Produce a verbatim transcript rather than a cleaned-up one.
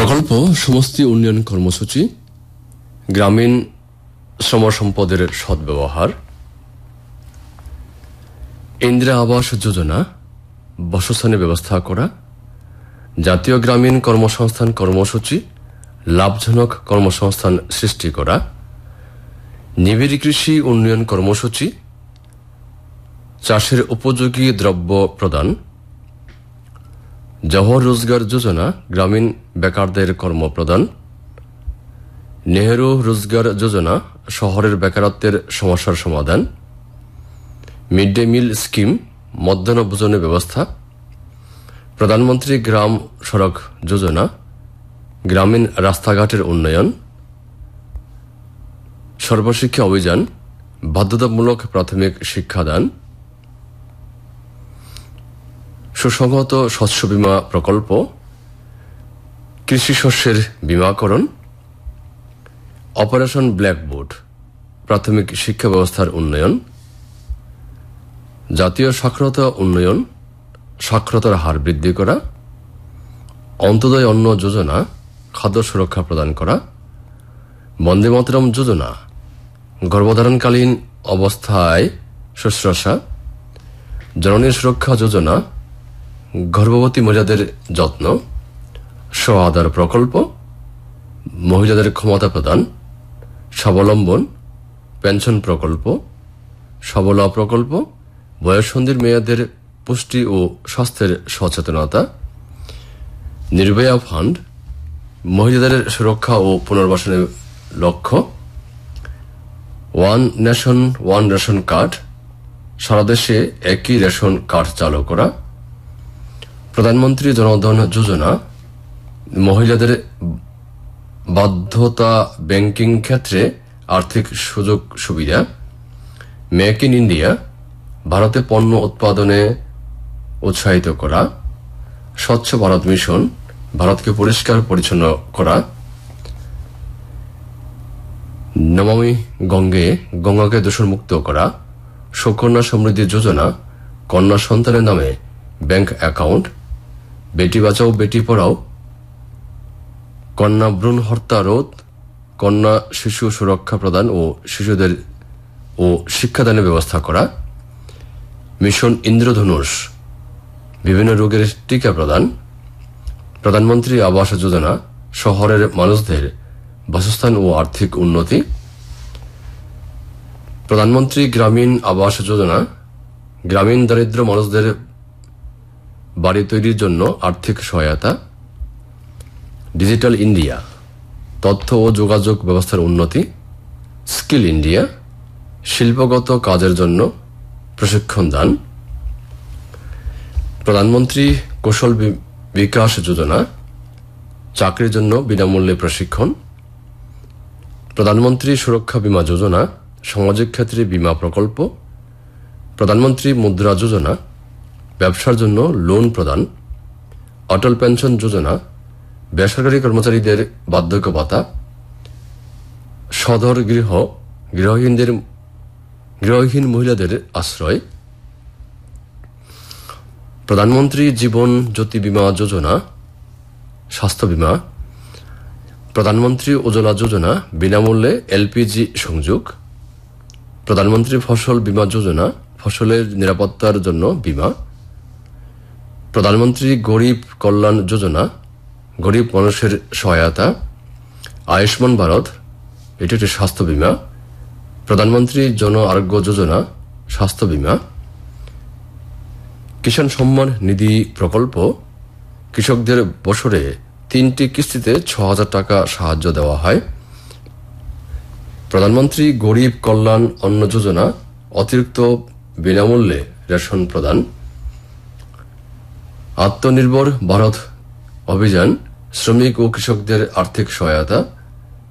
প্রকল্প সমষ্টি উন্নয়ন কর্মসূচি, গ্রামীণ শ্রম সম্পদের সদ্ব্যবহার, ইন্দিরা আবাস যোজনা বাসস্থানের ব্যবস্থা করা, জাতীয় গ্রামীণ কর্মসংস্থান কর্মসূচি লাভজনক কর্মসংস্থান সৃষ্টি করা, নিবিড় কৃষি উন্নয়ন কর্মসূচি চাষের উপযোগী দ্রব্য প্রদান, জওহর রোজগার যোজনা গ্রামীণ বেকারদের কর্ম প্রদান, নেহেরু রোজগার যোজনা শহরের বেকারত্বের সমস্যার সমাধান, মিড ডে মিল স্কিম মধ্যাহ্ন ভোজনের ব্যবস্থা, প্রধানমন্ত্রী গ্রাম সড়ক যোজনা গ্রামীণ রাস্তাঘাটের উন্নয়ন, সর্বশিক্ষা অভিযান বাধ্যতামূলক প্রাথমিক শিক্ষাদান, সুসংহত শস্য বীমা প্রকল্প, কৃষি শস্যের বীমাকরণ, অপারেশন ব্ল্যাকবোর্ড প্রাথমিক শিক্ষা ব্যবস্থার উন্নয়ন, জাতীয় সাক্ষরতা উন্নয়ন সাক্ষরতার হার বৃদ্ধি করা, অন্তোদয় অন্ন যোজনা খাদ্য সুরক্ষা প্রদান করা, বন্দে মাতরম যোজনা গর্ভধারণকালীন অবস্থায় শুশ্রূষা, জননী সুরক্ষা যোজনা গর্ভবতী মহিলাদের যত্ন, স্ব-আধার প্রকল্প মহিলাদের ক্ষমতা প্রদান, স্বাবলম্বন পেনশন প্রকল্প, সবলা প্রকল্প বয়ঃসন্ধির মেয়েদের পুষ্টি ও স্বাস্থ্যের সচেতনতা, নির্ভয়া ফান্ড মহিলাদের সুরক্ষা ও পুনর্বাসনের লক্ষ্য, one nation one ration card সারা দেশে একই রেশন কার্ড চালু করা, প্রধানমন্ত্রী জনধন যোজনা মহিলাদের বাধ্যতা ব্যাংকিং ক্ষেত্রে আর্থিক সুযোগ সুবিধা, মেক ইন ইন্ডিয়া ভারতে পণ্য উৎপাদনে উৎসাহিত করা, স্বচ্ছ ভারত মিশন ভারতকে পরিষ্কার পরিচ্ছন্ন করা, নমামি গঙ্গে গঙ্গাকে দূষণমুক্ত করা, সুকন্যা সমৃদ্ধি যোজনা কন্যা সন্তানের নামে ব্যাংক অ্যাকাউন্ট, বেটি বাঁচাও বেটি পড়াও, কন্যা ভ্রূণ হত্যা রোধ, কন্যা শিশু সুরক্ষা প্রদান ও শিশুদের ও শিক্ষাদানের ব্যবস্থা করা, মিশন ইন্দ্রধনুষ বিভিন্ন রোগের টিকা প্রদান, প্রধানমন্ত্রী আবাস যোজনা শহরের মানুষদের বাসস্থান ও আর্থিক উন্নতি, প্রধানমন্ত্রী গ্রামীণ আবাস যোজনা গ্রামীণ দারিদ্র মানুষদের বাড়ি তৈরির জন্য আর্থিক সহায়তা, ডিজিটাল ইন্ডিয়া তথ্য ও যোগাযোগ ব্যবস্থার উন্নতি, স্কিল ইন্ডিয়া শিল্পগত কাজের জন্য প্রশিক্ষণ দান, প্রধানমন্ত্রী কৌশল বিকাশ যোজনা চাকরির জন্য বিনামূল্যে প্রশিক্ষণ, প্রধানমন্ত্রী সুরক্ষা বীমা যোজনা সামাজিক ক্ষেত্রে বীমা প্রকল্প, প্রধানমন্ত্রী মুদ্রা যোজনা ব্যবসার জন্য লোন প্রদান, অটল পেনশন যোজনা বেসরকারি কর্মচারীদের বার্ধক্য ভাতা, সদর গৃহ গৃহহীনদের গৃহহীন মহিলাদের আশ্রয়, প্রধানমন্ত্রী জীবন জ্যোতি বীমা যোজনা স্বাস্থ্য বীমা, প্রধানমন্ত্রী উজ্জ্বলা যোজনা বিনামূল্যে এলপিজি সংযোগ, প্রধানমন্ত্রী ফসল বীমা যোজনা ফসলের নিরাপত্তার জন্য বীমা, প্রধানমন্ত্রী গরিব কল্যাণ যোজনা গরিব মানুষের সহায়তা, আয়ুষ্মান ভারত এটি একটি স্বাস্থ্য বীমা, প্রধানমন্ত্রী জন আরোগ্য যোজনা স্বাস্থ্য বীমা, কিষাণ সম্মান নিধি প্রকল্প কৃষকদের বছরে তিনটি কিস্তিতে ছ হাজার টাকা সাহায্য দেওয়া হয়, প্রধানমন্ত্রী গরিব কল্যাণ অন্ন যোজনা অতিরিক্ত বিনামূল্যে রেশন প্রদান, আত্মনির্ভর ভারত অভিযান শ্রমিক ও কৃষকদের আর্থিক সহায়তা,